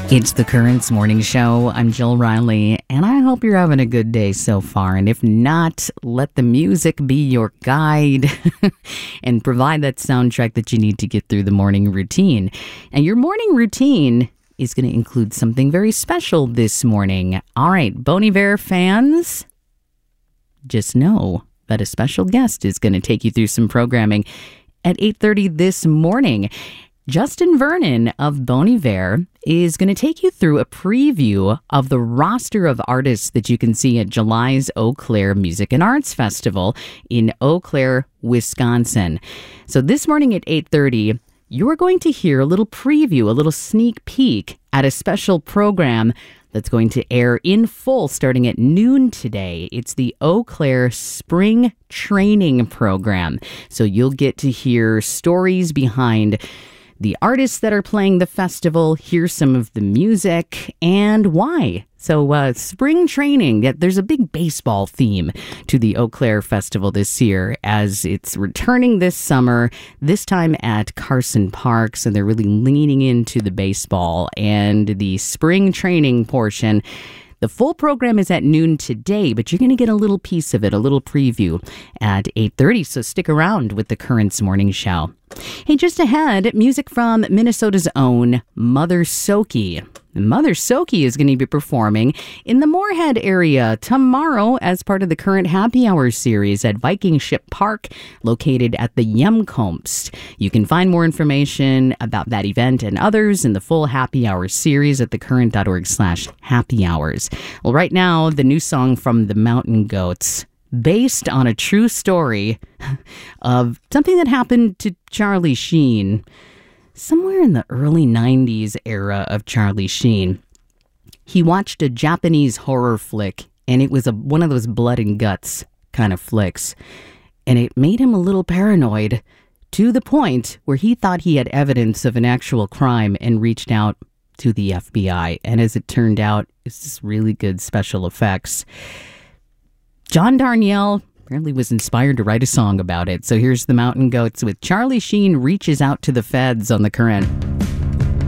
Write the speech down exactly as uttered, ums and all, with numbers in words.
It's the Currents Morning Show. I'm Jill Riley, and I hope you're having a good day so far. And if not, let the music be your guide and provide that soundtrack that you need to get through the morning routine. And your morning routine is going to include something very special this morning. All right, Bon Iver fans, just know that a special guest is going to take you through some programming at eight thirty this morning. Justin Vernon of Bon Iver is going to take you through a preview of the roster of artists that you can see at July's Eau Claire Music and Arts Festival in Eau Claire, Wisconsin. So this morning at eight thirty, you're going to hear a little preview, a little sneak peek at a special program that's going to air in full starting at noon today. It's the Eau Claire Spring Training Program. So you'll get to hear stories behind the artists that are playing the festival, hear some of the music, and why. So uh, spring training, there's a big baseball theme to the Eau Claire Festival this year as it's returning this summer, this time at Carson Park. So they're really leaning into the baseball and the spring training portion. The full program is at noon today, but you're going to get a little piece of it, a little preview at eight thirty. So stick around with the Currents Morning Show. Hey, just ahead, music from Minnesota's own Mother Soki. Mother Soki is going to be performing in the Moorhead area tomorrow as part of the Current Happy Hour series at Viking Ship Park, located at the Yemkomst. You can find more information about that event and others in the full Happy Hour series at thecurrent.org slash happy hours. Well, right now, the new song from the Mountain Goats, based on a true story of something that happened to Charlie Sheen somewhere in the early nineties era of Charlie Sheen. He watched a Japanese horror flick, and it was a, one of those blood and guts kind of flicks, and it made him a little paranoid to the point where he thought he had evidence of an actual crime and reached out to the F B I. And as it turned out, it's just really good special effects. John Darnielle apparently was inspired to write a song about it. So here's the Mountain Goats with Charlie Sheen Reaches Out to the Feds on The Current.